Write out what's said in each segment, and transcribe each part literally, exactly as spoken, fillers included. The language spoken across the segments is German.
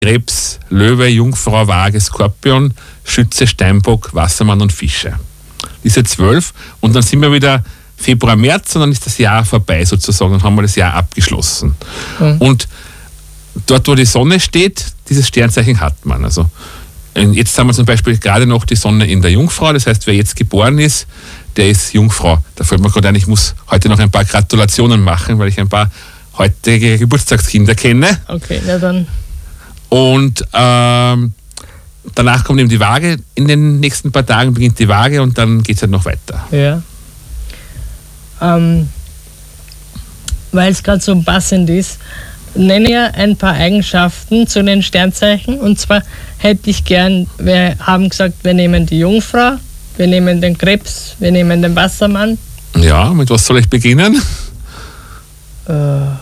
Krebs, Löwe, Jungfrau, Waage, Skorpion, Schütze, Steinbock, Wassermann und Fische. Diese zwölf. Und dann sind wir wieder Februar, März und dann ist das Jahr vorbei sozusagen. Dann haben wir das Jahr abgeschlossen. Mhm. Und dort, wo die Sonne steht, dieses Sternzeichen hat man. Also jetzt haben wir zum Beispiel gerade noch die Sonne in der Jungfrau. Das heißt, wer jetzt geboren ist, der ist Jungfrau. Da fällt mir gerade ein, ich muss heute noch ein paar Gratulationen machen, weil ich ein paar heutige Geburtstagskinder kenne. Okay, na dann. Und ähm, danach kommt eben die Waage. In den nächsten paar Tagen beginnt die Waage und dann geht es halt noch weiter. Ja. Ähm, weil es gerade so passend ist, nenne ich ein paar Eigenschaften zu den Sternzeichen. Und zwar hätte ich gern, wir haben gesagt, wir nehmen die Jungfrau, wir nehmen den Krebs, wir nehmen den Wassermann. Ja, mit was soll ich beginnen? Äh,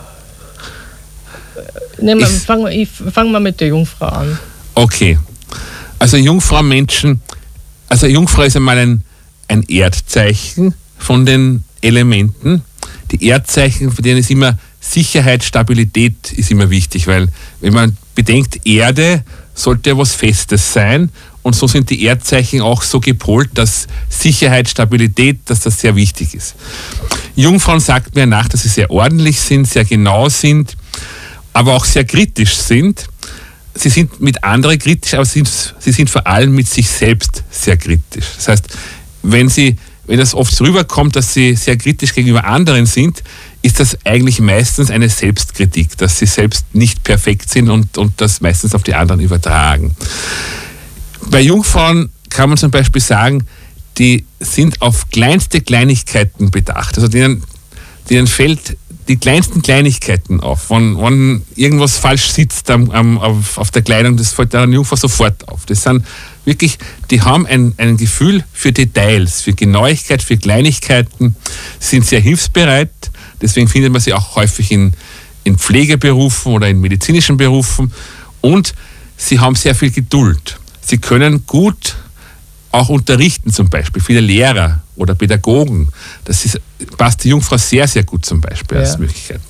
nehmen wir, fangen wir, ich fange mal mit der Jungfrau an. Okay. Also Jungfrau-Menschen, also Jungfrau ist einmal ein, ein Erdzeichen von den Elementen. Die Erdzeichen, für denen ist immer Sicherheit, Stabilität ist immer wichtig, weil wenn man bedenkt, Erde sollte ja was Festes sein und so sind die Erdzeichen auch so gepolt, dass Sicherheit, Stabilität, dass das sehr wichtig ist. Jungfrauen sagt mir nach, dass sie sehr ordentlich sind, sehr genau sind, aber auch sehr kritisch sind. Sie sind mit anderen kritisch, aber sie sind, sie sind vor allem mit sich selbst sehr kritisch. Das heißt, wenn sie Wenn das oft so rüberkommt, dass sie sehr kritisch gegenüber anderen sind, ist das eigentlich meistens eine Selbstkritik, dass sie selbst nicht perfekt sind und, und das meistens auf die anderen übertragen. Bei Jungfrauen kann man zum Beispiel sagen, die sind auf kleinste Kleinigkeiten bedacht. Also denen, denen fällt die kleinsten Kleinigkeiten auf. Wenn, wenn irgendwas falsch sitzt am, am, auf, auf der Kleidung, das fällt der Jungfrau sofort auf. Das sind wirklich, die haben ein, ein Gefühl für Details, für Genauigkeit, für Kleinigkeiten, sind sehr hilfsbereit. Deswegen findet man sie auch häufig in, in Pflegeberufen oder in medizinischen Berufen. Und sie haben sehr viel Geduld. Sie können gut auch unterrichten zum Beispiel. Viele Lehrer oder Pädagogen. Das ist, passt die Jungfrau sehr, sehr gut zum Beispiel als ja. Möglichkeit.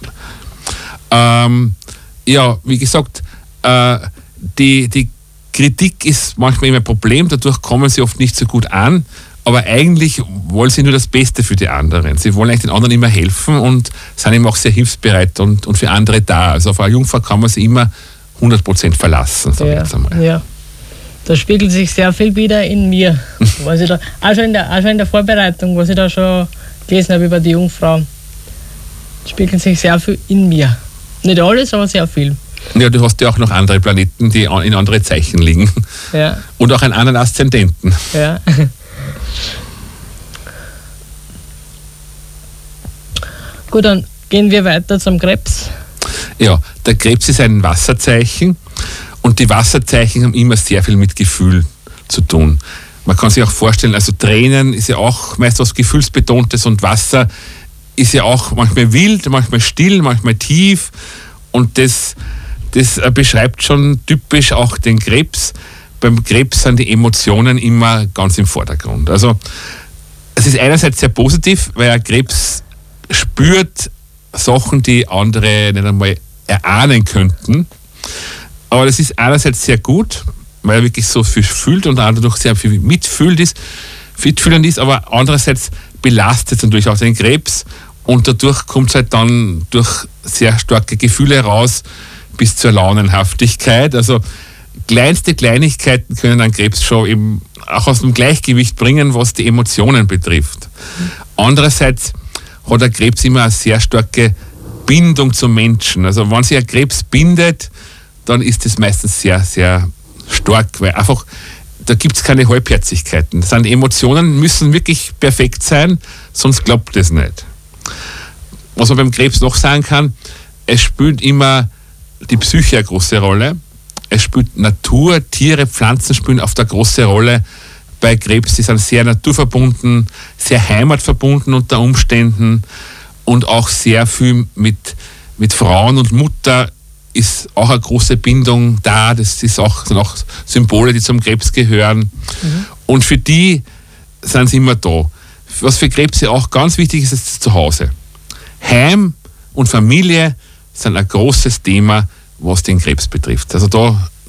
Ähm, ja, wie gesagt, äh, die, die Kritik ist manchmal immer ein Problem, dadurch kommen sie oft nicht so gut an, aber eigentlich wollen sie nur das Beste für die anderen. Sie wollen eigentlich den anderen immer helfen und sind eben auch sehr hilfsbereit und, und für andere da. Also auf eine Jungfrau kann man sich immer hundert Prozent verlassen, sage ja, ich jetzt einmal. Ja. Da spiegelt sich sehr viel wieder in mir. Was ich da, auch, schon in der, auch schon in der Vorbereitung, was ich da schon gelesen habe über die Jungfrau, spiegelt sich sehr viel in mir. Nicht alles, aber sehr viel. Ja, du hast ja auch noch andere Planeten, die in andere Zeichen liegen. Ja. Und auch einen anderen Aszendenten. Ja. Gut, dann gehen wir weiter zum Krebs. Ja, der Krebs ist ein Wasserzeichen und die Wasserzeichen haben immer sehr viel mit Gefühl zu tun. Man kann sich auch vorstellen, also Tränen ist ja auch meist was Gefühlsbetontes und Wasser ist ja auch manchmal wild, manchmal still, manchmal tief und das, das beschreibt schon typisch auch den Krebs. Beim Krebs sind die Emotionen immer ganz im Vordergrund. Also es ist einerseits sehr positiv, weil ein Krebs spürt Sachen, die andere nicht einmal erahnen könnten. Aber das ist einerseits sehr gut, weil er wirklich so viel fühlt und dadurch sehr viel mitfühlend ist, mitfühlend ist, aber andererseits belastet es natürlich auch den Krebs und dadurch kommt es halt dann durch sehr starke Gefühle raus bis zur Launenhaftigkeit. Also kleinste Kleinigkeiten können einen Krebs schon eben auch aus dem Gleichgewicht bringen, was die Emotionen betrifft. Mhm. Andererseits hat der Krebs immer eine sehr starke Bindung zum Menschen. Also wenn sich ein Krebs bindet, dann ist es meistens sehr, sehr stark, weil einfach, da gibt es keine Halbherzigkeiten. Das sind Emotionen, müssen wirklich perfekt sein, sonst klappt das nicht. Was man beim Krebs noch sagen kann, es spielt immer die Psyche eine große Rolle. Es spielt Natur, Tiere, Pflanzen spielen oft eine große Rolle. Bei Krebs, die sind sehr naturverbunden, sehr heimatverbunden unter Umständen und auch sehr viel mit, mit Frauen und Mutter ist auch eine große Bindung da. Das ist auch, sind auch Symbole, die zum Krebs gehören. Mhm. Und für die sind sie immer da. Was für Krebse auch ganz wichtig ist, ist das Zuhause. Heim und Familie sind ein großes Thema, was den Krebs betrifft. Also da